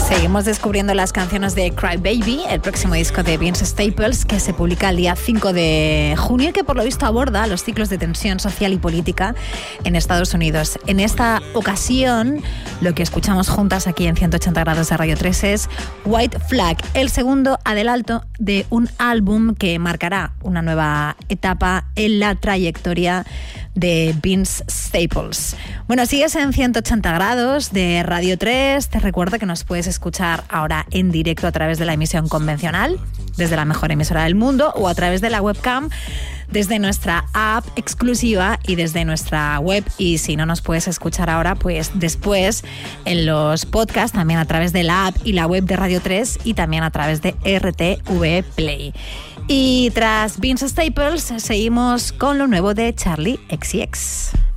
Seguimos descubriendo las canciones de Cry Baby, el próximo disco de Vince Staples, que se publica el día 5 de junio y que por lo visto aborda los ciclos de tensión social y política en Estados Unidos. En esta ocasión, lo que escuchamos juntas aquí en 180 grados de Radio 3 es White Flag, el segundo adelanto de un álbum que marcará una nueva etapa en la trayectoria de Vince Staples. Bueno, sigues en 180 grados de Radio 3. Te recuerdo que nos puedes escuchar ahora en directo a través de la emisión convencional, desde la mejor emisora del mundo, o a través de la webcam, desde nuestra app exclusiva y desde nuestra web. Y si no nos puedes escuchar ahora, pues después en los podcasts, también a través de la app y la web de Radio 3 y también a través de RTV Play. Y tras Vince Staples, seguimos con lo nuevo de Charli XCX.